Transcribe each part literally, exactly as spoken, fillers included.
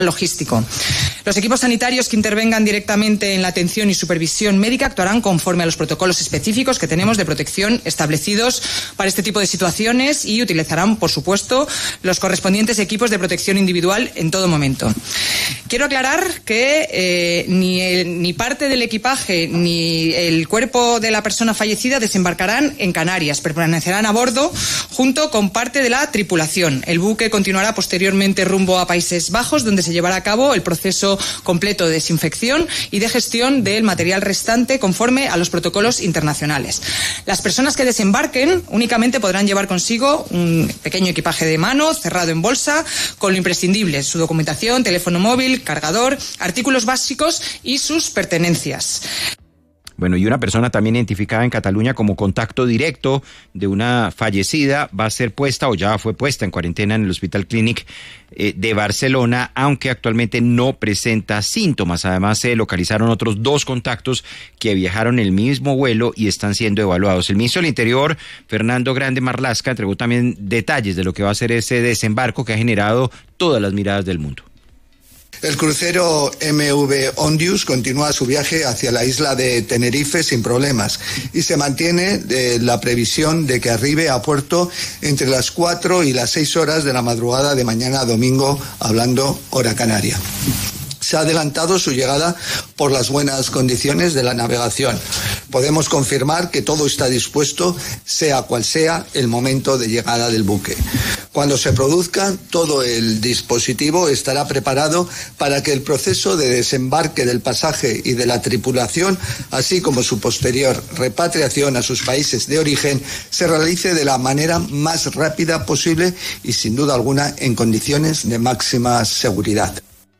logístico. Los equipos sanitarios que intervengan directamente en la atención y supervisión médica actuarán conforme a los protocolos específicos que tenemos de protección establecidos para este tipo de situaciones y utilizarán, por supuesto, los correspondientes equipos de protección individual en todo momento. Quiero aclarar que eh, ni, el, ni parte del equipaje ni el cuerpo de la persona fallecida desembarcarán en Canarias, permanecerán a bordo junto con parte de la tripulación. El buque continuará posteriormente rumbo a Países Bajos, donde se llevará a cabo el proceso completo de desinfección y de gestión del material restante conforme a los protocolos internacionales. Las personas que desembarquen únicamente podrán llevar consigo un pequeño equipaje de mano cerrado en bolsa con lo imprescindible, su documentación, teléfono móvil, cargador, artículos básicos y sus pertenencias. Bueno, y una persona también identificada en Cataluña como contacto directo de una fallecida va a ser puesta o ya fue puesta en cuarentena en el Hospital Clínic eh, de Barcelona, aunque actualmente no presenta síntomas. Además, se localizaron otros dos contactos que viajaron en el mismo vuelo y están siendo evaluados. El ministro del Interior, Fernando Grande Marlaska, entregó también detalles de lo que va a ser ese desembarco que ha generado todas las miradas del mundo. El crucero M V Ondius continúa su viaje hacia la isla de Tenerife sin problemas y se mantiene de la previsión de que arribe a puerto entre las cuatro y las seis horas de la madrugada de mañana domingo, hablando hora canaria. Se ha adelantado su llegada por las buenas condiciones de la navegación. Podemos confirmar que todo está dispuesto, sea cual sea el momento de llegada del buque. Cuando se produzca, todo el dispositivo estará preparado para que el proceso de desembarque del pasaje y de la tripulación, así como su posterior repatriación a sus países de origen, se realice de la manera más rápida posible y, sin duda alguna, en condiciones de máxima seguridad.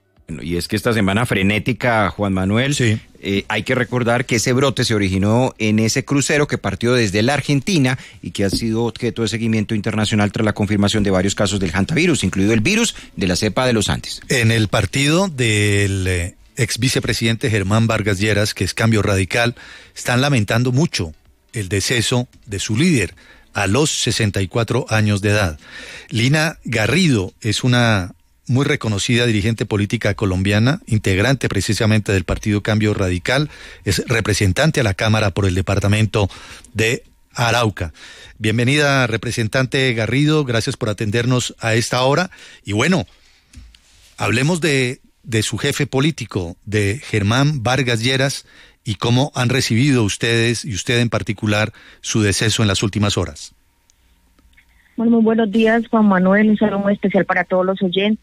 Y es que esta semana frenética, Juan Manuel, sí. eh, hay que recordar que ese brote se originó en ese crucero que partió desde la Argentina y que ha sido objeto de seguimiento internacional tras la confirmación de varios casos del hantavirus, incluido el virus de la cepa de los Andes. En el partido del eh, ex vicepresidente Germán Vargas Lleras, que es Cambio Radical, están lamentando mucho el deceso de su líder a los sesenta y cuatro años de edad. Lina Garrido es una muy reconocida dirigente política colombiana, integrante precisamente del partido Cambio Radical, es representante a la Cámara por el departamento de Arauca. Bienvenida, representante Garrido, gracias por atendernos a esta hora. Y bueno, hablemos de, de su jefe político, de Germán Vargas Lleras, y cómo han recibido ustedes, y usted en particular, su deceso en las últimas horas. Bueno, muy buenos días, Juan Manuel, un saludo muy especial para todos los oyentes.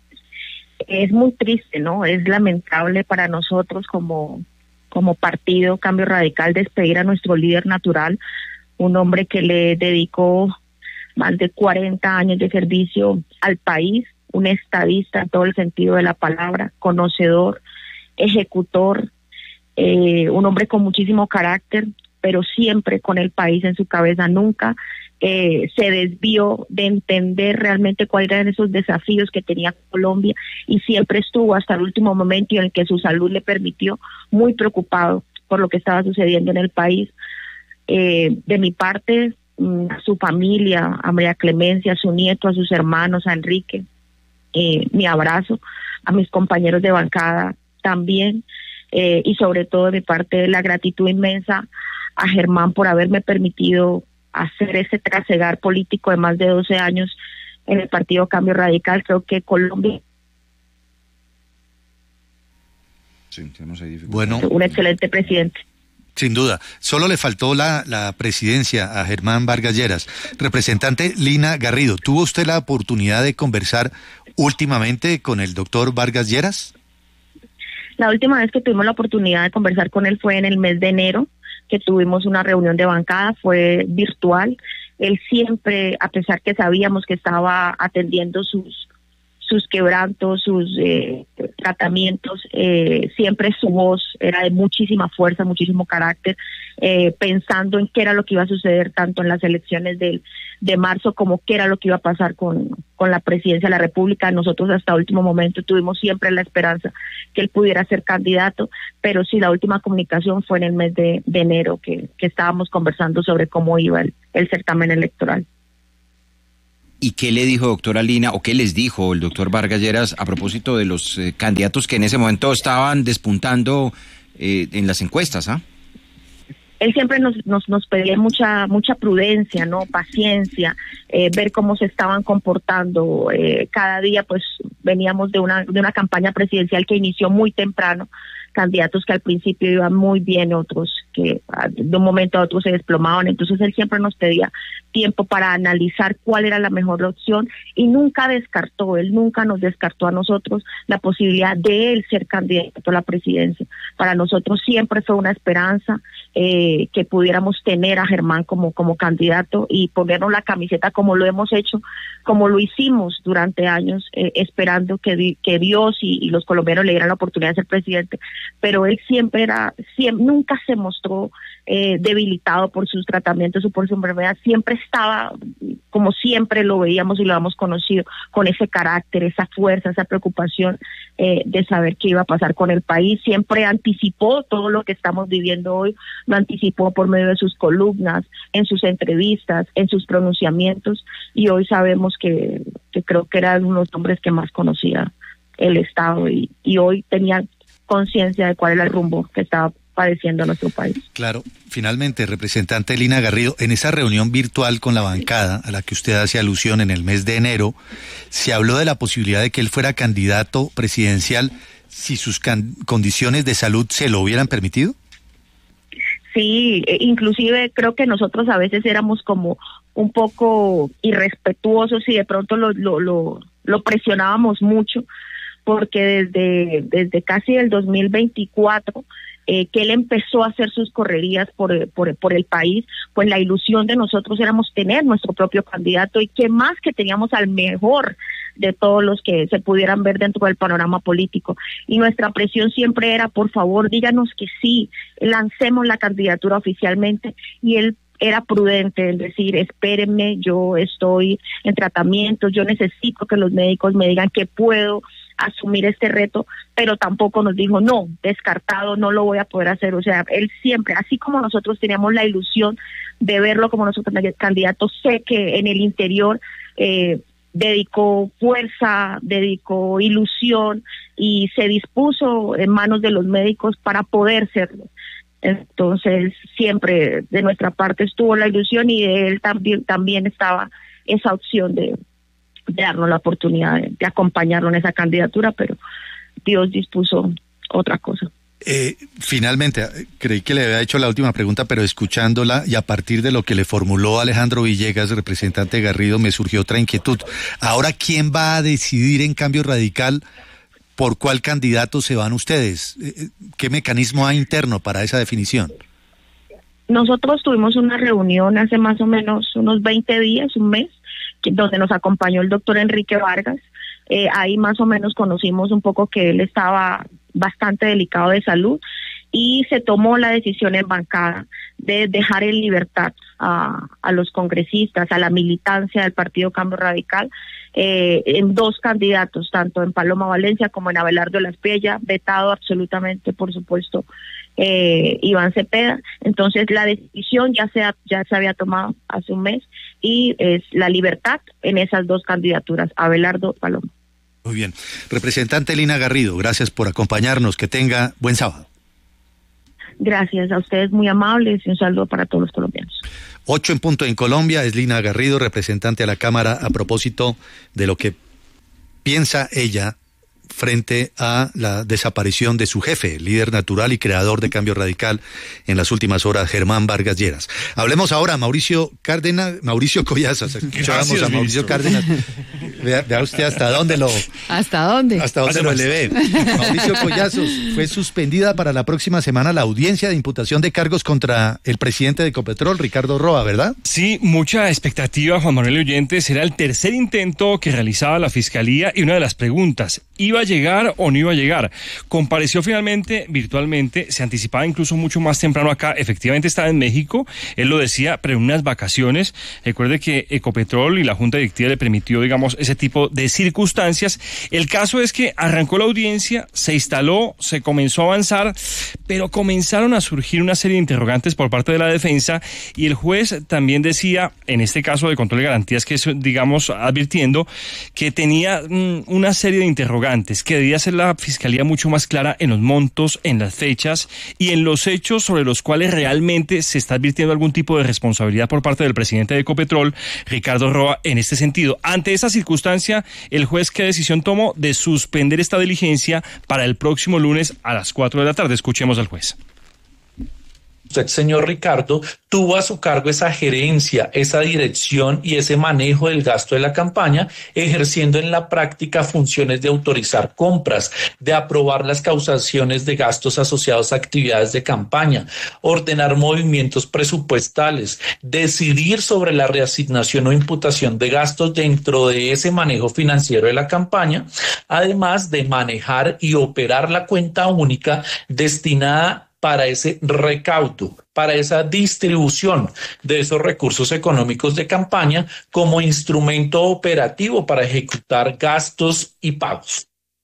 Es muy triste, ¿no? Es lamentable para nosotros como, como partido Cambio Radical despedir a nuestro líder natural, un hombre que le dedicó más de cuarenta años de servicio al país, un estadista en todo el sentido de la palabra, conocedor, ejecutor, eh, un hombre con muchísimo carácter, pero siempre con el país en su cabeza, nunca Eh, se desvió de entender realmente cuáles eran esos desafíos que tenía Colombia y siempre estuvo hasta el último momento en el que su salud le permitió, muy preocupado por lo que estaba sucediendo en el país. Eh, de mi parte, a su familia, a María Clemencia, a su nieto, a sus hermanos, a Enrique, eh, mi abrazo, a mis compañeros de bancada también, eh, y sobre todo de mi parte la gratitud inmensa a Germán por haberme permitido hacer ese trasegar político de más de doce años en el partido Cambio Radical. Creo que Colombia sí, tenemos ahí bueno, un excelente presidente. Sin duda, solo le faltó la, la presidencia a Germán Vargas Lleras. Representante Lina Garrido, ¿tuvo usted la oportunidad de conversar últimamente con el doctor Vargas Lleras? La última vez que tuvimos la oportunidad de conversar con él fue en el mes de enero, que tuvimos una reunión de bancada, fue virtual. Él siempre, a pesar que sabíamos que estaba atendiendo sus sus quebrantos, sus eh, tratamientos, eh, siempre su voz era de muchísima fuerza, muchísimo carácter, eh, pensando en qué era lo que iba a suceder tanto en las elecciones del, de marzo como qué era lo que iba a pasar con, con la presidencia de la República. Nosotros hasta último momento tuvimos siempre la esperanza que él pudiera ser candidato, pero sí, la última comunicación fue en el mes de, de enero que, que estábamos conversando sobre cómo iba el, el certamen electoral. ¿Y qué le dijo doctora Lina o qué les dijo el doctor Vargas Lleras a propósito de los eh, candidatos que en ese momento estaban despuntando eh, en las encuestas? ¿Ah? Él siempre nos, nos, nos pedía mucha mucha prudencia, no, paciencia, eh, ver cómo se estaban comportando. Eh, cada día, pues, veníamos de una de una campaña presidencial que inició muy temprano. Candidatos que al principio iban muy bien, otros que de un momento a otro se desplomaban. Entonces él siempre nos pedía tiempo para analizar cuál era la mejor opción y nunca descartó, él nunca nos descartó a nosotros la posibilidad de él ser candidato a la presidencia. Para nosotros siempre fue una esperanza eh, que pudiéramos tener a Germán como, como candidato y ponernos la camiseta como lo hemos hecho, como lo hicimos durante años, eh, esperando que, que Dios y, y los colombianos le dieran la oportunidad de ser presidente. Pero él siempre era, siempre, nunca se mostró eh, debilitado por sus tratamientos o por su enfermedad, siempre estaba, como siempre lo veíamos y lo hemos conocido, con ese carácter, esa fuerza, esa preocupación eh, de saber qué iba a pasar con el país. Siempre anticipó todo lo que estamos viviendo hoy, lo anticipó por medio de sus columnas, en sus entrevistas, en sus pronunciamientos, y hoy sabemos que, que creo que era uno de los hombres que más conocía el Estado y, y hoy tenía conciencia de cuál era el rumbo que estaba padeciendo nuestro país. Claro, finalmente, representante Lina Garrido, en esa reunión virtual con la bancada a la que usted hace alusión en el mes de enero, se habló de la posibilidad de que él fuera candidato presidencial si sus can- condiciones de salud se lo hubieran permitido. Sí, inclusive creo que nosotros a veces éramos como un poco irrespetuosos y de pronto lo, lo, lo, lo presionábamos mucho, porque desde, desde casi el dos mil veinticuatro eh, que él empezó a hacer sus correrías por, por, por el país, pues la ilusión de nosotros éramos tener nuestro propio candidato y que más que teníamos al mejor de todos los que se pudieran ver dentro del panorama político. Y nuestra presión siempre era, por favor, díganos que sí, lancemos la candidatura oficialmente, y él era prudente en decir, espérenme, yo estoy en tratamiento, yo necesito que los médicos me digan que puedo asumir este reto, pero tampoco nos dijo, no, descartado, no lo voy a poder hacer. O sea, él siempre, así como nosotros teníamos la ilusión de verlo como nuestro candidato, sé que en el interior eh, dedicó fuerza, dedicó ilusión y se dispuso en manos de los médicos para poder serlo. Entonces siempre de nuestra parte estuvo la ilusión y de él también también estaba esa opción de, de darnos la oportunidad de, de acompañarlo en esa candidatura, pero Dios dispuso otra cosa. Eh, finalmente, creí que le había hecho la última pregunta, pero escuchándola y a partir de lo que le formuló Alejandro Villegas, representante Garrido, me surgió otra inquietud. Ahora, ¿quién va a decidir en Cambio Radical por cuál candidato se van ustedes? ¿Qué mecanismo hay interno para esa definición? Nosotros tuvimos una reunión hace más o menos unos veinte días, un mes, que, donde nos acompañó el doctor Enrique Vargas. Eh, ahí más o menos conocimos un poco que él estaba bastante delicado de salud y se tomó la decisión en bancada de dejar en libertad a, a los congresistas, a la militancia del Partido Cambio Radical, eh, en dos candidatos, tanto en Paloma Valencia como en Abelardo Laspella, vetado absolutamente, por supuesto, eh, Iván Cepeda. Entonces la decisión ya se, ha, ya se había tomado hace un mes y es la libertad en esas dos candidaturas, Abelardo, Paloma. Muy bien. Representante Lina Garrido, gracias por acompañarnos. Que tenga buen sábado. Gracias a ustedes, muy amables, y un saludo para todos los colombianos. Ocho en punto en Colombia, es Lina Garrido, representante a la Cámara, a propósito de lo que piensa ella frente a la desaparición de su jefe, líder natural y creador de Cambio Radical en las últimas horas, Germán Vargas Lleras. Hablemos ahora, Mauricio Cárdenas, Mauricio Collazos, escuchábamos a Mauricio Cárdenas. Vea, vea usted hasta dónde lo... ¿Hasta dónde? Hasta dónde lo elevé. Mauricio Collazos, fue suspendida para la próxima semana la audiencia de imputación de cargos contra el presidente de Ecopetrol, Ricardo Roa, ¿verdad? Sí, mucha expectativa, Juan Manuel Oyentes. Era el tercer intento que realizaba la Fiscalía y una de las preguntas, ¿iba iba a llegar o no iba a llegar. Compareció finalmente virtualmente, se anticipaba incluso mucho más temprano acá, efectivamente estaba en México, él lo decía, pero en unas vacaciones. Recuerde que Ecopetrol y la Junta Directiva le permitió, digamos, ese tipo de circunstancias. El caso es que arrancó la audiencia, se instaló, se comenzó a avanzar, pero comenzaron a surgir una serie de interrogantes por parte de la defensa, y el juez también decía, en este caso de control de garantías, que es, digamos, advirtiendo que tenía mmm, una serie de interrogantes, que debía ser la Fiscalía mucho más clara en los montos, en las fechas y en los hechos sobre los cuales realmente se está advirtiendo algún tipo de responsabilidad por parte del presidente de Ecopetrol, Ricardo Roa, en este sentido. Ante esa circunstancia, el juez, ¿qué decisión tomó? De suspender esta diligencia para el próximo lunes a las cuatro de la tarde. Escuchemos al juez. Usted, señor Ricardo, tuvo a su cargo esa gerencia, esa dirección y ese manejo del gasto de la campaña, ejerciendo en la práctica funciones de autorizar compras, de aprobar las causaciones de gastos asociados a actividades de campaña, ordenar movimientos presupuestales, decidir sobre la reasignación o imputación de gastos dentro de ese manejo financiero de la campaña, además de manejar y operar la cuenta única destinada para ese recaudo, para esa distribución de esos recursos económicos de campaña como instrumento operativo para ejecutar gastos y pagos.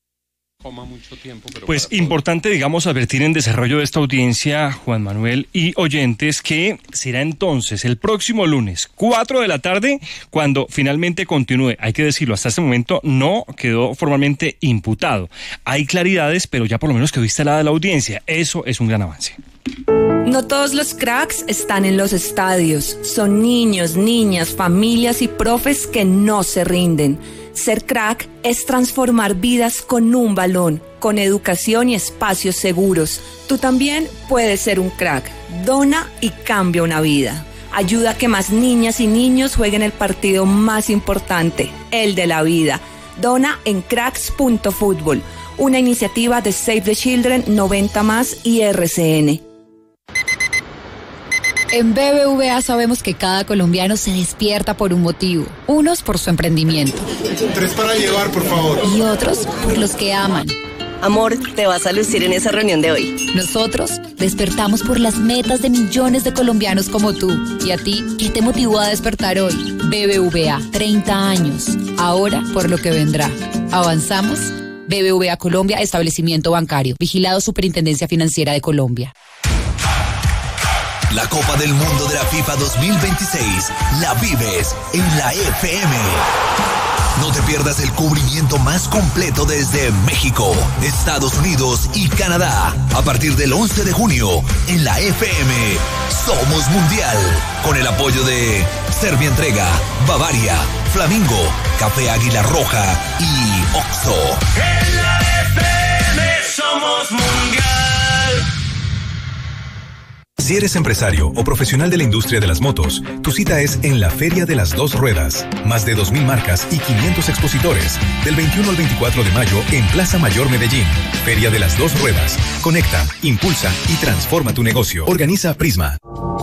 Mucho tiempo, pero pues importante, digamos, advertir en desarrollo de esta audiencia, Juan Manuel y oyentes, que será entonces el próximo lunes, cuatro de la tarde, cuando finalmente continúe. Hay que decirlo, hasta este momento no quedó formalmente imputado. Hay claridades, pero ya por lo menos quedó instalada la audiencia. Eso es un gran avance. No todos los cracks están en los estadios. Son niños, niñas, familias y profes que no se rinden. Ser crack es transformar vidas con un balón, con educación y espacios seguros. Tú también puedes ser un crack. Dona y cambia una vida. Ayuda a que más niñas y niños jueguen el partido más importante, el de la vida. Dona en cracks punto fútbol, una iniciativa de Save the Children, noventa más y R C N. En B B V A sabemos que cada colombiano se despierta por un motivo. Unos por su emprendimiento. Tres para llevar, por favor. Y otros por los que aman. Amor, te vas a lucir en esa reunión de hoy. Nosotros despertamos por las metas de millones de colombianos como tú. ¿Y a ti qué te motivó a despertar hoy? B B V A, treinta años. Ahora por lo que vendrá. ¿Avanzamos? B B V A Colombia, establecimiento bancario. Vigilado Superintendencia Financiera de Colombia. La Copa del Mundo de la FIFA dos mil veintiséis la vives en la F M. No te pierdas el cubrimiento más completo desde México, Estados Unidos y Canadá. A partir del once de junio, en la F M, Somos Mundial. Con el apoyo de Serbia Entrega, Bavaria, Flamingo, Café Águila Roja y Oxxo. En la F M somos Mundial. Si eres empresario o profesional de la industria de las motos, tu cita es en la Feria de las Dos Ruedas. Más de dos mil marcas y quinientos expositores. Del veintiuno al veinticuatro de mayo en Plaza Mayor Medellín. Feria de las Dos Ruedas. Conecta, impulsa y transforma tu negocio. Organiza Prisma.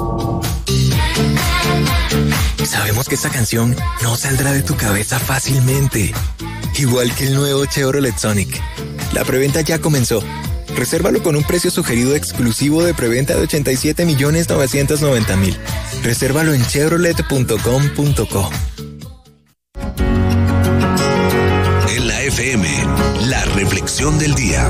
Sabemos que esta canción no saldrá de tu cabeza fácilmente. Igual que el nuevo Chevrolet Sonic. La preventa ya comenzó. Resérvalo con un precio sugerido exclusivo de preventa de ochenta y siete millones novecientos noventa mil. Resérvalo en chevrolet punto com punto co. En la F M, la reflexión del día.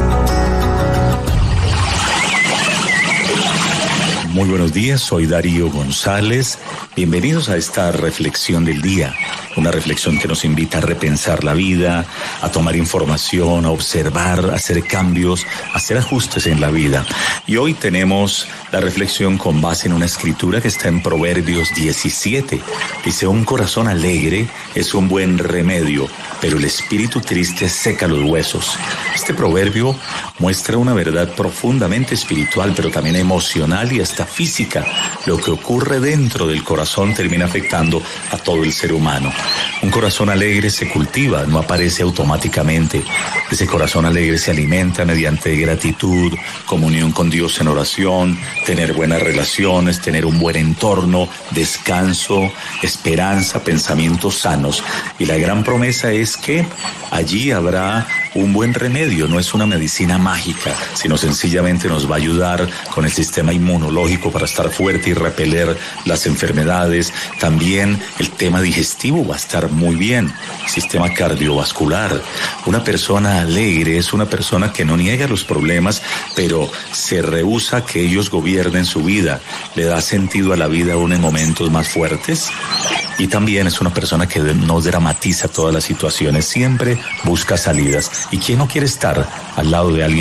Muy buenos días, soy Darío González. Bienvenidos a esta reflexión del día. Una reflexión que nos invita a repensar la vida, a tomar información, a observar, a hacer cambios, a hacer ajustes en la vida. Y hoy tenemos la reflexión con base en una escritura que está en Proverbios diecisiete. Dice, un corazón alegre es un buen remedio, pero el espíritu triste seca los huesos. Este proverbio muestra una verdad profundamente espiritual, pero también emocional y hasta física. Lo que ocurre dentro del corazón termina afectando a todo el ser humano. Un corazón alegre se cultiva, no aparece automáticamente. Ese corazón alegre se alimenta mediante gratitud, comunión con Dios en oración, tener buenas relaciones, tener un buen entorno, descanso, esperanza, pensamientos sanos. Y la gran promesa es que allí habrá un buen remedio, no es una medicina mágica, sino sencillamente nos va a ayudar con el sistema inmunológico para estar fuerte y repeler las enfermedades. También el tema digestivo va a estar muy bien, sistema cardiovascular. Una persona alegre es una persona que no niega los problemas, pero se rehúsa a que ellos gobiernen su vida, le da sentido a la vida aún en momentos más fuertes. Y también es una persona que no dramatiza todas las situaciones, siempre busca salidas. ¿Y quién no quiere estar al lado de alguien